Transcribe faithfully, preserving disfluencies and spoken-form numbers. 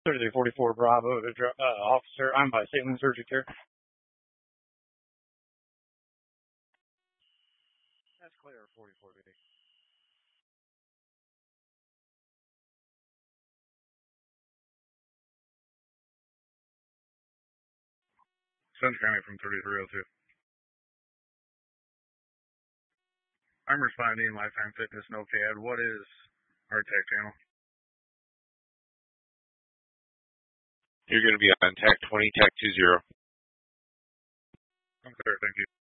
thirty-three forty-four Bravo, uh, officer. I'm by Saint Louis Urgent Care. That's clear, forty-four B. Central County from thirty-three oh two. I'm responding Lifetime Fitness, no C A D. What is our tech channel? You're going to be on T A C twenty, T A C two zero. I'm clear, thank you.